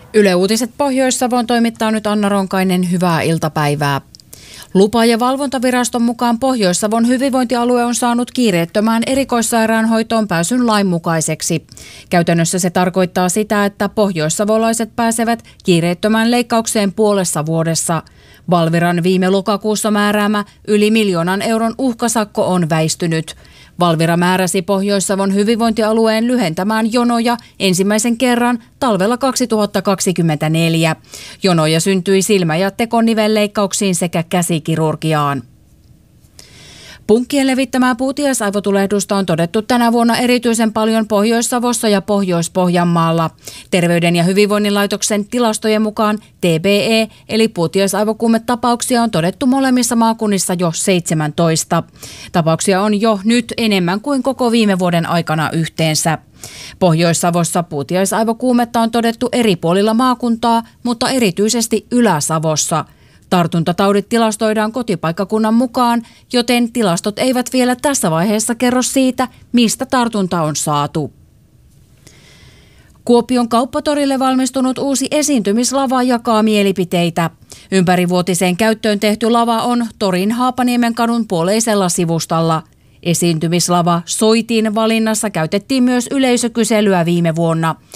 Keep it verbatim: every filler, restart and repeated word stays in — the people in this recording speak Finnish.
Yle Uutiset Pohjois-Savon toimittaa nyt Anna Ronkainen. Hyvää iltapäivää. Lupa- ja valvontaviraston mukaan Pohjois-Savon hyvinvointialue on saanut kiireettömään erikoissairaanhoitoon pääsyn lainmukaiseksi. Käytännössä se tarkoittaa sitä, että pohjoissavolaiset pääsevät kiireettömään leikkaukseen puolessa vuodessa. Valviran viime lokakuussa määräämä yli miljoonan euron uhkasakko on väistynyt. Valvira määräsi Pohjois-Savon hyvinvointialueen lyhentämään jonoja ensimmäisen kerran talvella kaksituhattakaksikymmentäneljä. Jonoja syntyi silmä- ja tekonivelleikkauksiin sekä käsikirurgiaan. Punkkien levittämää puutiaisaivotulehdusta on todettu tänä vuonna erityisen paljon Pohjois-Savossa ja Pohjois-Pohjanmaalla. Terveyden ja hyvinvoinnin laitoksen tilastojen mukaan T B E eli puutiaisaivokuumetapauksia on todettu molemmissa maakunnissa jo seitsemäntoista. Tapauksia on jo nyt enemmän kuin koko viime vuoden aikana yhteensä. Pohjois-Savossa puutiaisaivokuumetta on todettu eri puolilla maakuntaa, mutta erityisesti Ylä-Savossa. Tartuntataudit tilastoidaan kotipaikkakunnan mukaan, joten tilastot eivät vielä tässä vaiheessa kerro siitä, mistä tartunta on saatu. Kuopion kauppatorille valmistunut uusi esiintymislava jakaa mielipiteitä. Ympärivuotiseen käyttöön tehty lava on torin Haapaniemen kadun puoleisella sivustalla. Esiintymislava Soitin valinnassa käytettiin myös yleisökyselyä viime vuonna.